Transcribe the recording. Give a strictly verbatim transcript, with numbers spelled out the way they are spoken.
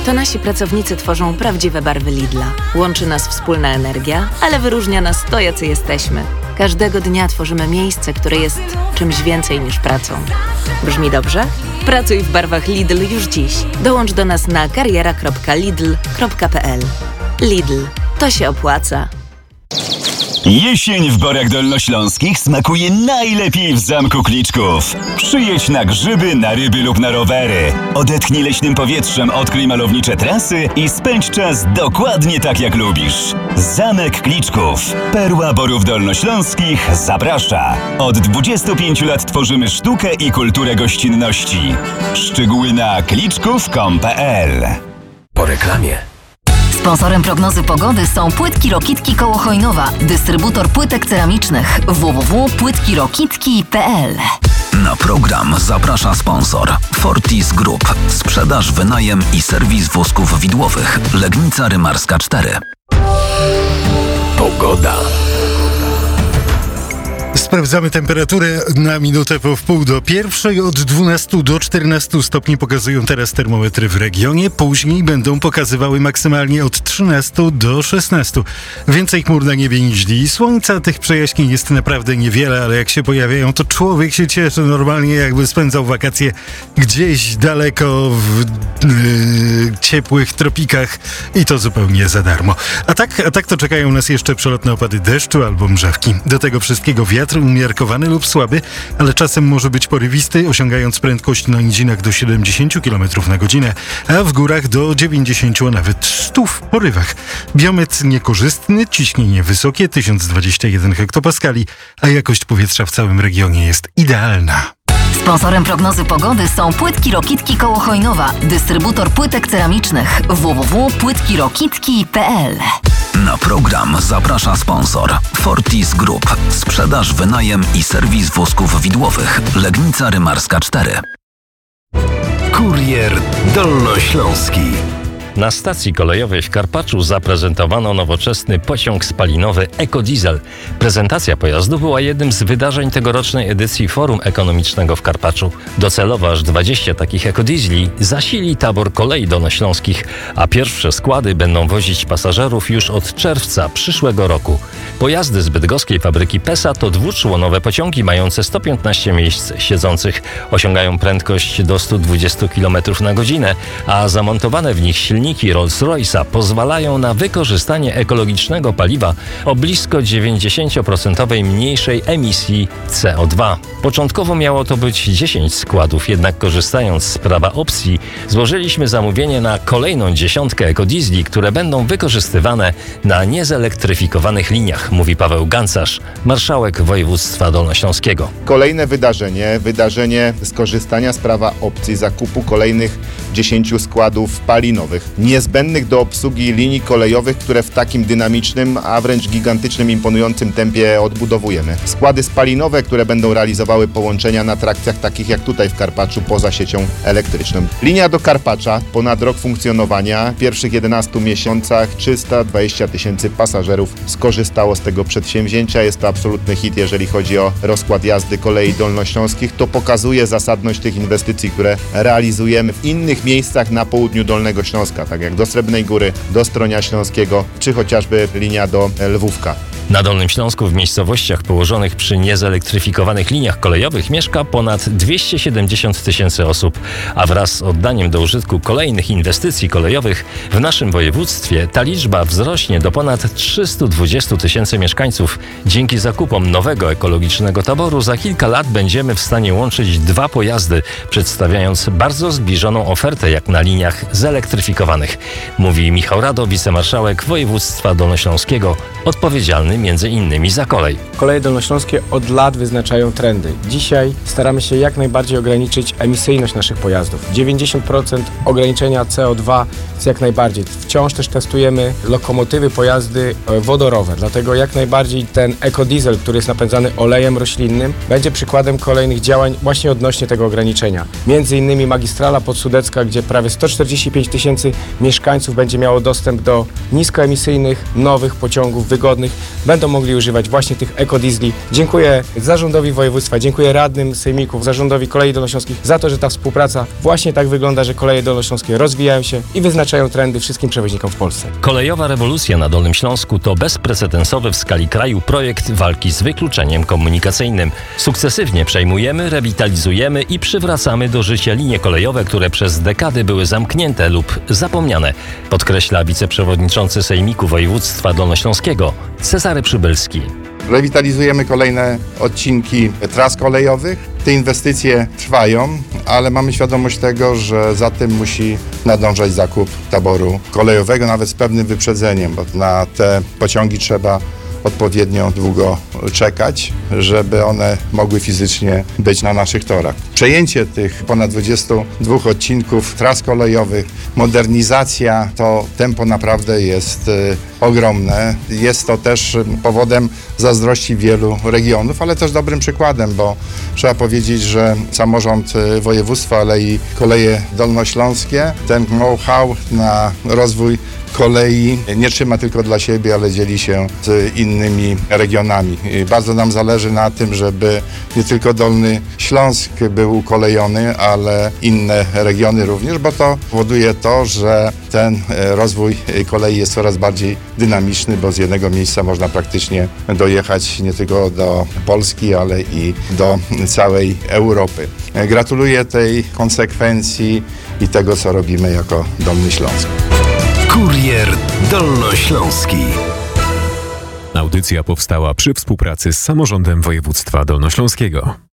To nasi pracownicy tworzą prawdziwe barwy Lidla. Łączy nas wspólna energia, ale wyróżnia nas to, jacy jesteśmy. Każdego dnia tworzymy miejsce, które jest czymś więcej niż pracą. Brzmi dobrze? Pracuj w barwach Lidl już dziś. Dołącz do nas na kariera kropka lidl kropka p l. Lidl. To się opłaca. Jesień w Borach Dolnośląskich smakuje najlepiej w Zamku Kliczków. Przyjedź na grzyby, na ryby lub na rowery. Odetchnij leśnym powietrzem, odkryj malownicze trasy i spędź czas dokładnie tak jak lubisz. Zamek Kliczków. Perła Borów Dolnośląskich zaprasza. Od dwudziestu pięciu lat tworzymy sztukę i kulturę gościnności. Szczegóły na kliczków kropka com kropka p l. Po reklamie. Sponsorem prognozy pogody są Płytki Rokitki koło Chojnowa, dystrybutor płytek ceramicznych w w w kropka płytki rokitki kropka p l. Na program zaprasza sponsor Fortis Group. Sprzedaż, wynajem i serwis wózków widłowych. Legnica Rymarska cztery. Pogoda. Sprawdzamy temperaturę na minutę po wpół do pierwszej. Od dwunastu do czternastu stopni pokazują teraz termometry w regionie. Później będą pokazywały maksymalnie od trzynastu do szesnastu. Więcej chmur na niebie niż dziś. Słońca, tych przejaśnień jest naprawdę niewiele, ale jak się pojawiają, to człowiek się cieszy normalnie, jakby spędzał wakacje gdzieś daleko w yy, ciepłych tropikach i to zupełnie za darmo. A tak, a tak to czekają nas jeszcze przelotne opady deszczu albo mrzawki. Do tego wszystkiego wiatr umiarkowany lub słaby, ale czasem może być porywisty, osiągając prędkość na nizinach do siedemdziesięciu kilometrów na godzinę, a w górach do dziewięćdziesięciu, a nawet stu w porywach. Biometr niekorzystny, ciśnienie wysokie, tysiąc dwadzieścia jeden hektopaskali, a jakość powietrza w całym regionie jest idealna. Sponsorem prognozy pogody są Płytki Rokitki koło Chojnowa, dystrybutor płytek ceramicznych w w w kropka płytki rokitki kropka p l. Na program zaprasza sponsor Fortis Group. Sprzedaż, wynajem i serwis wózków widłowych. Legnica Rymarska cztery. Kurier Dolnośląski. Na stacji kolejowej w Karpaczu zaprezentowano nowoczesny pociąg spalinowy EcoDiesel. Prezentacja pojazdu była jednym z wydarzeń tegorocznej edycji Forum Ekonomicznego w Karpaczu. Docelowo aż dwadzieścia takich ekodiesli zasili tabor kolei dolnośląskich, a pierwsze składy będą wozić pasażerów już od czerwca przyszłego roku. Pojazdy z bydgoskiej fabryki Pesa to dwuczłonowe pociągi mające sto piętnaście miejsc siedzących. Osiągają prędkość do stu dwudziestu kilometrów na godzinę, a zamontowane w nich silniki Silniki Rolls-Royce'a pozwalają na wykorzystanie ekologicznego paliwa o blisko dziewięćdziesiąt procent mniejszej emisji C O dwa. Początkowo miało to być dziesięć składów, jednak korzystając z prawa opcji złożyliśmy zamówienie na kolejną dziesiątkę ekodiesli, które będą wykorzystywane na niezelektryfikowanych liniach, mówi Paweł Gancarz, marszałek województwa dolnośląskiego. Kolejne wydarzenie, wydarzenie skorzystania z prawa opcji zakupu kolejnych dziesięciu składów spalinowych, niezbędnych do obsługi linii kolejowych, które w takim dynamicznym, a wręcz gigantycznym, imponującym tempie odbudowujemy. Składy spalinowe, które będą realizowały połączenia na trakcjach takich jak tutaj w Karpaczu poza siecią elektryczną. Linia do Karpacza, ponad rok funkcjonowania, w pierwszych jedenastu miesiącach trzysta dwadzieścia tysięcy pasażerów skorzystało z tego przedsięwzięcia. Jest to absolutny hit, jeżeli chodzi o rozkład jazdy kolei dolnośląskich. To pokazuje zasadność tych inwestycji, które realizujemy w innych miejscach na południu Dolnego Śląska, tak jak do Srebrnej Góry, do Stronia Śląskiego, czy chociażby linia do Lwówka. Na Dolnym Śląsku w miejscowościach położonych przy niezelektryfikowanych liniach kolejowych mieszka ponad dwieście siedemdziesiąt tysięcy osób, a wraz z oddaniem do użytku kolejnych inwestycji kolejowych w naszym województwie ta liczba wzrośnie do ponad trzystu dwudziestu tysięcy mieszkańców. Dzięki zakupom nowego ekologicznego taboru za kilka lat będziemy w stanie łączyć dwa pojazdy, przedstawiając bardzo zbliżoną ofertę jak na liniach zelektryfikowanych, mówi Michał Rado, wicemarszałek województwa dolnośląskiego, odpowiedzialny między innymi za kolej. Koleje dolnośląskie od lat wyznaczają trendy. Dzisiaj staramy się jak najbardziej ograniczyć emisyjność naszych pojazdów. dziewięćdziesiąt procent ograniczenia C O dwa jest jak najbardziej. Wciąż też testujemy lokomotywy, pojazdy wodorowe, dlatego jak najbardziej ten ekodiesel, który jest napędzany olejem roślinnym, będzie przykładem kolejnych działań właśnie odnośnie tego ograniczenia. Między innymi magistrala podsudecka, gdzie prawie sto czterdzieści pięć tysięcy mieszkańców będzie miało dostęp do niskoemisyjnych, nowych pociągów wygodnych, będą mogli używać właśnie tych ekodiesli. Dziękuję zarządowi województwa, dziękuję radnym sejmików, zarządowi Kolei Dolnośląskich za to, że ta współpraca właśnie tak wygląda, że Koleje Dolnośląskie rozwijają się i wyznaczają trendy wszystkim przewoźnikom w Polsce. Kolejowa rewolucja na Dolnym Śląsku to bezprecedensowy w skali kraju projekt walki z wykluczeniem komunikacyjnym. Sukcesywnie przejmujemy, rewitalizujemy i przywracamy do życia linie kolejowe, które przez dekady były zamknięte lub zapomniane, podkreśla wiceprzewodniczący Sejmiku Województwa Dolnośląskiego Cezary Przybylski. Rewitalizujemy kolejne odcinki tras kolejowych. Te inwestycje trwają, ale mamy świadomość tego, że za tym musi nadążać zakup taboru kolejowego, nawet z pewnym wyprzedzeniem, bo na te pociągi trzeba odpowiednio długo czekać, żeby one mogły fizycznie być na naszych torach. Przejęcie tych ponad dwudziestu dwóch odcinków tras kolejowych, modernizacja, to tempo naprawdę jest y, ogromne. Jest to też powodem zazdrości wielu regionów, ale też dobrym przykładem, bo trzeba powiedzieć, że samorząd województwa, ale i Koleje Dolnośląskie ten know-how na rozwój kolei nie trzyma tylko dla siebie, ale dzieli się z innymi regionami. Bardzo nam zależy na tym, żeby nie tylko Dolny Śląsk był ukolejony, ale inne regiony również, bo to powoduje to, że ten rozwój kolei jest coraz bardziej dynamiczny, bo z jednego miejsca można praktycznie dojechać nie tylko do Polski, ale i do całej Europy. Gratuluję tej konsekwencji i tego, co robimy jako Dolny Śląsk. Kurier Dolnośląski. Audycja powstała przy współpracy z Samorządem Województwa Dolnośląskiego.